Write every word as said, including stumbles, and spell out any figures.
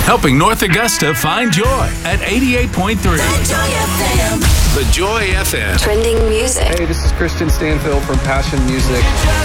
helping North Augusta find joy at eighty-eight point three. The Joy F M. The Joy F M. Trending music. Hey, this is Christian Stanfield from Passion Music.